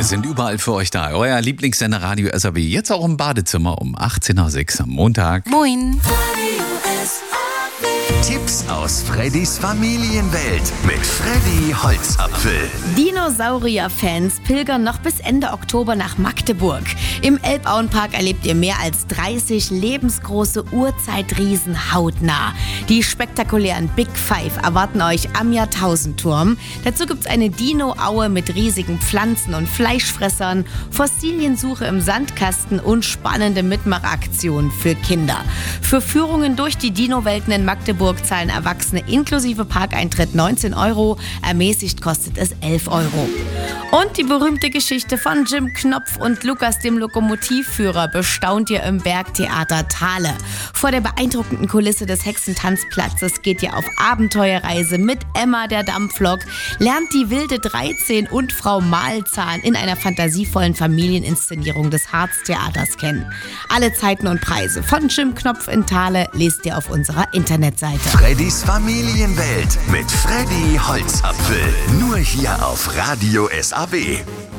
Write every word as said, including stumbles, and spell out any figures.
Wir sind überall für euch da. Euer Lieblingssender Radio S A W. Jetzt auch im Badezimmer um achtzehn Uhr sechs am Montag. Moin. Tipps aus Freddys Familienwelt mit Freddy Holzapfel. Dinosaurier-Fans pilgern noch bis Ende Oktober nach Magdeburg. Im Elbauenpark erlebt ihr mehr als dreißig lebensgroße Urzeitriesen hautnah. Die spektakulären Big Five erwarten euch am Jahrtausendturm. Dazu gibt's eine Dino-Aue mit riesigen Pflanzen- und Fleischfressern, Fossiliensuche im Sandkasten und spannende Mitmachaktionen für Kinder. Für Führungen durch die Dino-Welten in Magdeburg zahlen Erwachsene inklusive Parkeintritt neunzehn Euro, ermäßigt kostet es elf Euro. Und die berühmte Geschichte von Jim Knopf und Lukas, dem Lokomotivführer, bestaunt ihr im Bergtheater Thale. Vor der beeindruckenden Kulisse des Hexentanzplatzes geht ihr auf Abenteuerreise mit Emma, der Dampflok, lernt die wilde dreizehn und Frau Mahlzahn in einer fantasievollen Familieninszenierung des Harztheaters kennen. Alle Zeiten und Preise von Jim Knopf in Thale lest ihr auf unserer Internetseite. Freddys Familienwelt mit Freddy Holzapfel. Nur hier auf Radio S A W.